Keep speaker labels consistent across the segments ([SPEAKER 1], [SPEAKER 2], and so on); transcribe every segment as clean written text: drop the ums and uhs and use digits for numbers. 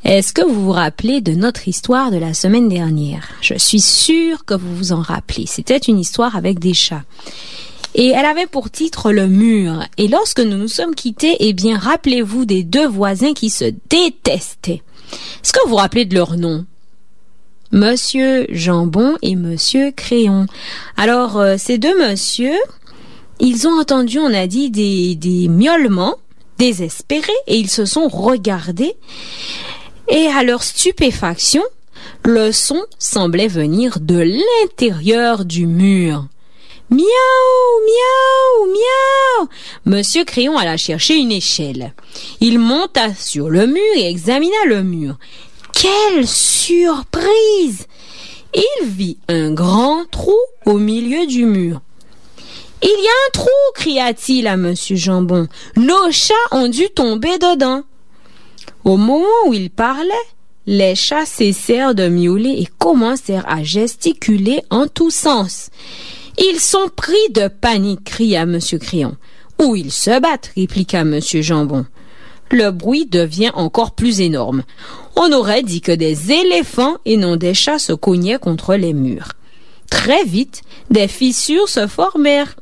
[SPEAKER 1] Est-ce que vous vous rappelez de notre histoire de la semaine dernière? Je suis sûre que vous vous en rappelez. C'était une histoire avec des chats. Et elle avait pour titre le mur. Et lorsque nous nous sommes quittés, eh bien, rappelez-vous des deux voisins qui se détestaient. Est-ce que vous vous rappelez de leur nom? Monsieur Jambon et Monsieur Crayon. Alors, ces deux messieurs, ils ont entendu, on a dit, des miaulements désespérés et ils se sont regardés. Et à leur stupéfaction, le son semblait venir de l'intérieur du mur. Miaou, miaou, miaou. Monsieur Crayon alla chercher une échelle. Il monta sur le mur et examina le mur. Quelle surprise! Il vit un grand trou au milieu du mur. Il y a un trou, cria-t-il à Monsieur Jambon. Nos chats ont dû tomber dedans. Au moment où il parlait, les chats cessèrent de miauler et commencèrent à gesticuler en tous sens. Ils sont pris de panique, cria Monsieur Crayon. Ou ils se battent, répliqua Monsieur Jambon. Le bruit devient encore plus énorme. On aurait dit que des éléphants et non des chats se cognaient contre les murs. Très vite, des fissures se formèrent.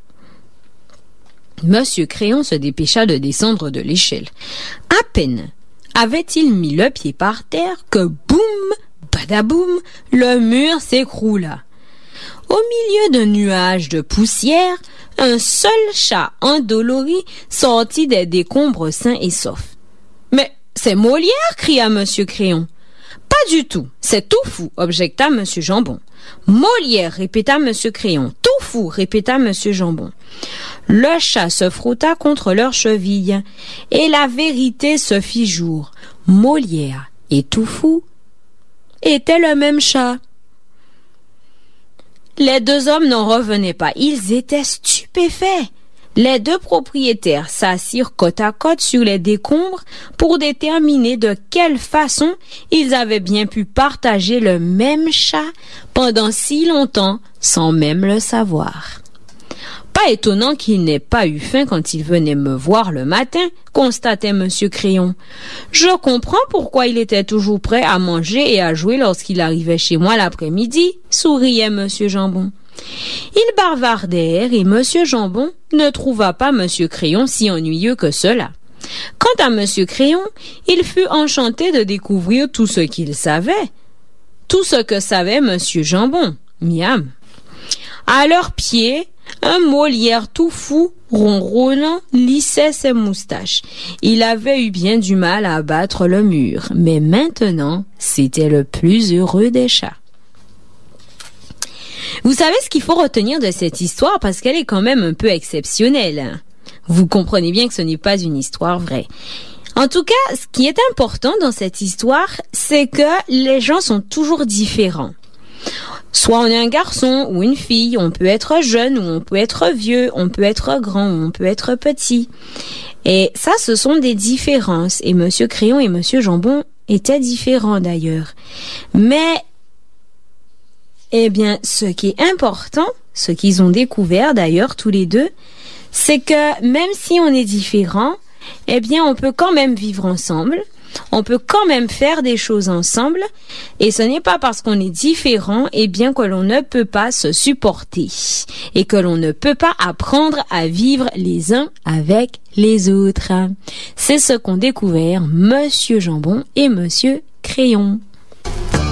[SPEAKER 1] Monsieur Crayon se dépêcha de descendre de l'échelle. À peine avait-il mis le pied par terre que boum, badaboum, le mur s'écroula. Au milieu d'un nuage de poussière, un seul chat endolori sortit des décombres sains et saufs. « Mais c'est Molière !» cria Monsieur Crayon. « Pas du tout, c'est tout fou !» objecta Monsieur Jambon. « Molière !» répéta Monsieur Crayon. « Tout fou !» répéta Monsieur Jambon. Le chat se frotta contre leurs chevilles et la vérité se fit jour. Molière et tout fou étaient le même chat. Les deux hommes n'en revenaient pas. Ils étaient stupéfaits. Les deux propriétaires s'assirent côte à côte sur les décombres pour déterminer de quelle façon ils avaient bien pu partager le même chat pendant si longtemps sans même le savoir. Pas étonnant qu'il n'ait pas eu faim quand il venait me voir le matin, constatait Monsieur Crayon. Je comprends pourquoi il était toujours prêt à manger et à jouer lorsqu'il arrivait chez moi l'après-midi, souriait Monsieur Jambon. Ils bavardèrent et Monsieur Jambon ne trouva pas Monsieur Crayon si ennuyeux que cela. Quant à Monsieur Crayon, il fut enchanté de découvrir tout ce qu'il savait. Tout ce que savait Monsieur Jambon. Miam. À leurs pieds, un Molière tout fou, ronronnant, lissait ses moustaches. Il avait eu bien du mal à abattre le mur, mais maintenant, c'était le plus heureux des chats. Vous savez ce qu'il faut retenir de cette histoire parce qu'elle est quand même un peu exceptionnelle. Vous comprenez bien que ce n'est pas une histoire vraie. En tout cas, ce qui est important dans cette histoire, c'est que les gens sont toujours différents. Soit on est un garçon ou une fille, on peut être jeune ou on peut être vieux, on peut être grand ou on peut être petit. Et ça, ce sont des différences. Et Monsieur Crayon et Monsieur Jambon étaient différents d'ailleurs. Mais, eh bien, ce qui est important, ce qu'ils ont découvert d'ailleurs tous les deux, c'est que même si on est différents, eh bien, on peut quand même vivre ensemble. On peut quand même faire des choses ensemble et ce n'est pas parce qu'on est différent eh bien que l'on ne peut pas se supporter et que l'on ne peut pas apprendre à vivre les uns avec les autres. C'est ce qu'ont découvert Monsieur Jambon et Monsieur Crayon.